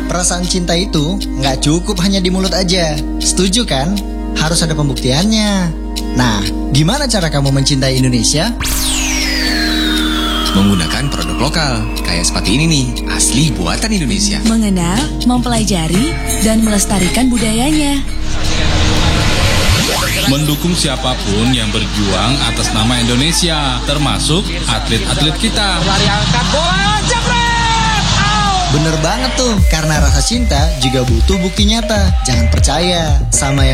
Perasaan cinta itu nggak cukup hanya di mulut aja. Setuju kan? Harus ada pembuktiannya. Nah, gimana cara kamu mencintai Indonesia? Menggunakan produk lokal, kayak seperti ini nih, asli buatan Indonesia. Mengenal, mempelajari, dan melestarikan budayanya. Mendukung siapapun yang berjuang atas nama Indonesia, termasuk atlet-atlet kita. Bener banget tuh, karena rasa cinta juga butuh bukti nyata. Jangan percaya sama yang